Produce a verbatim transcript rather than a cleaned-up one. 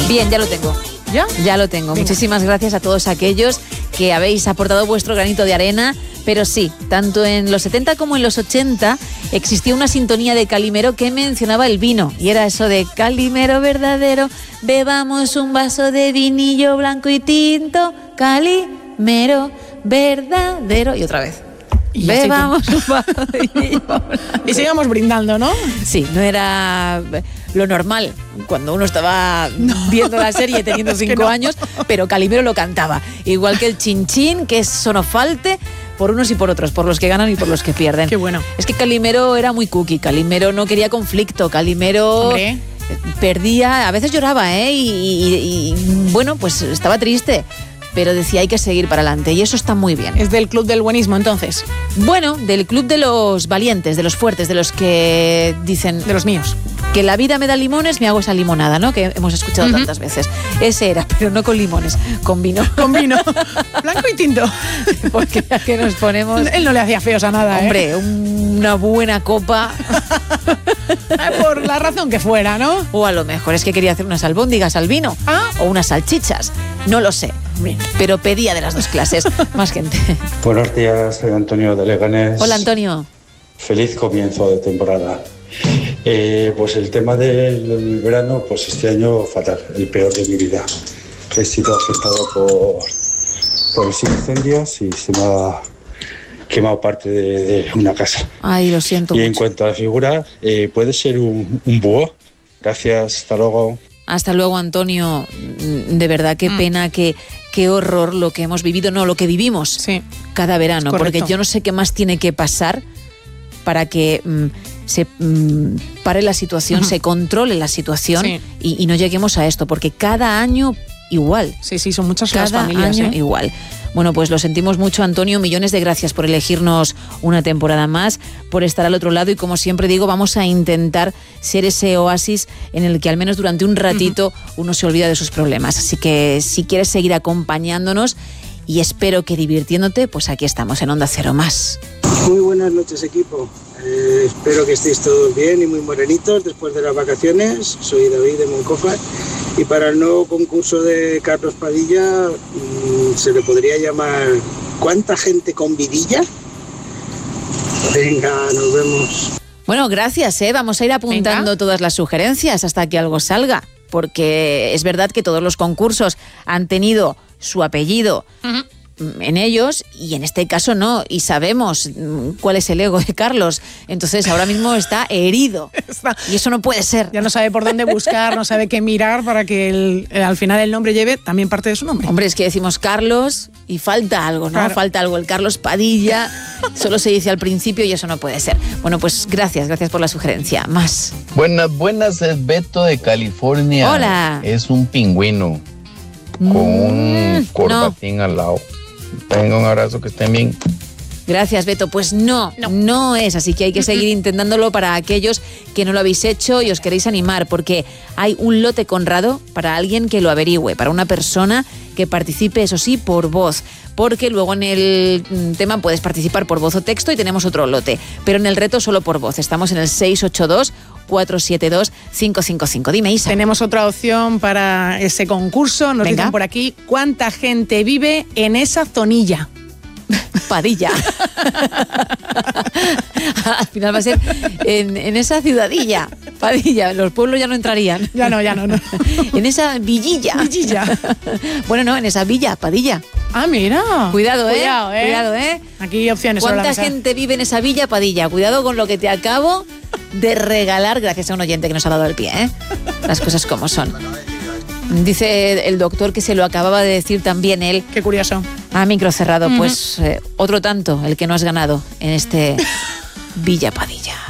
Bien, ya lo tengo. ¿Ya? Ya lo tengo. Venga. Muchísimas gracias a todos aquellos que habéis aportado vuestro granito de arena. Pero sí, tanto en los setenta como en los ochenta existía una sintonía de Calimero que mencionaba el vino. Y era eso de Calimero verdadero, bebamos un vaso de vinillo blanco y tinto. Calimero verdadero. Y otra vez. Y bebamos un vaso de vinillo blanco. Y sigamos brindando, ¿no? Sí, no era lo normal cuando uno estaba no. viendo la serie teniendo cinco no. años, pero Calimero lo cantaba. Igual que el Chin Chin, que es Sonofalte, por unos y por otros, por los que ganan y por los que pierden. Qué bueno. Es que Calimero era muy cookie, Calimero no quería conflicto, Calimero Hombre. perdía, a veces lloraba, ¿eh? Y, y, y bueno, pues estaba triste. Pero decía, hay que seguir para adelante, y eso está muy bien. ¿Es del club del buenismo, entonces? Bueno, del club de los valientes, de los fuertes, de los que dicen... De los míos. Que la vida me da limones, me hago esa limonada, ¿no? Que hemos escuchado uh-huh. tantas veces. Ese era, pero no con limones, con vino. Con vino. Blanco y tinto. Porque ya que nos ponemos... Él no le hacía feos a nada, Hombre, ¿eh? una buena copa... Por la razón que fuera, ¿no? O a lo mejor es que quería hacer unas albóndigas al vino. ¿Ah? O unas salchichas. No lo sé. Bien. Pero pedía de las dos clases. Más gente. Buenos días, soy Antonio de Leganés. Hola, Antonio. Feliz comienzo de temporada. Eh, pues el tema del verano, pues este año fatal, el peor de mi vida. He sido afectado por, por los incendios y se me ha quemado parte de, de una casa. Ay, lo siento Y mucho. En cuanto a la figura, eh, ¿puede ser un, un búho? Gracias, hasta luego. Hasta luego, Antonio. De verdad, qué mm. pena, qué, qué horror lo que hemos vivido, no, lo que vivimos sí. cada verano. Correcto. Porque yo no sé qué más tiene que pasar para que mm, se mm, pare la situación, uh-huh. se controle la situación sí. y, y no lleguemos a esto, porque cada año igual. Sí, sí, son muchas cada las familias. Cada año ¿eh? igual. Bueno, pues lo sentimos mucho, Antonio. Millones de gracias por elegirnos una temporada más, por estar al otro lado y, como siempre digo, vamos a intentar ser ese oasis en el que al menos durante un ratito uh-huh. uno se olvida de sus problemas. Así que si quieres seguir acompañándonos y espero que divirtiéndote, pues aquí estamos en Onda Cero Más. Muy buenas noches, equipo. Eh, espero que estéis todos bien y muy morenitos después de las vacaciones. Soy David de Moncofa. Y para el nuevo concurso de Carlos Padilla, mmm, se le podría llamar ¿Cuánta gente con vidilla? Venga, nos vemos. Bueno, gracias, ¿eh? Vamos a ir apuntando Venga. todas las sugerencias hasta que algo salga, porque es verdad que todos los concursos han tenido su apellido uh-huh. en ellos, y en este caso no, y sabemos cuál es el ego de Carlos, entonces ahora mismo está herido está. y eso no puede ser. Ya no sabe por dónde buscar, no sabe qué mirar para que el, el, al final el nombre lleve también parte de su nombre. Hombre, es que decimos Carlos y falta algo, ¿no? Claro. Falta algo, el Carlos Padilla solo se dice al principio y eso no puede ser. Bueno, pues gracias, gracias por la sugerencia. Más. Buenas, buenas, es Beto de California. Hola. Es un pingüino con mm, un corbatín no. al lado. Tenga un abrazo, que estén bien. Gracias, Beto. Pues no, no, no es, así que hay que seguir intentándolo para aquellos que no lo habéis hecho y os queréis animar, porque hay un lote Conrado para alguien que lo averigüe, para una persona que participe, eso sí, por voz, porque luego en el tema puedes participar por voz o texto y tenemos otro lote, pero en el reto solo por voz. Estamos en el seis ocho dos, cuatro siete dos, cinco cinco cinco. Dime, Isa. Tenemos otra opción para ese concurso. Nos Venga. dicen por aquí, ¿cuánta gente vive en esa zonilla? Padilla. Al final va a ser en, en esa ciudadilla. Padilla. Los pueblos ya no entrarían. Ya no, ya no, no. En esa villilla. Villilla. Bueno, no, en esa villa, Padilla. Ah, mira. Cuidado, ¿eh? Cuidado, ¿eh? Cuidado, ¿eh? Aquí opciones. ¿Cuánta gente vive en esa villa, Padilla? Cuidado con lo que te acabo de regalar, gracias a un oyente que nos ha dado el pie, ¿eh? Las cosas como son. Dice el doctor que se lo acababa de decir también él. Qué curioso. A micro cerrado, uh-huh. pues eh, otro tanto el que no has ganado en este Villa Padilla.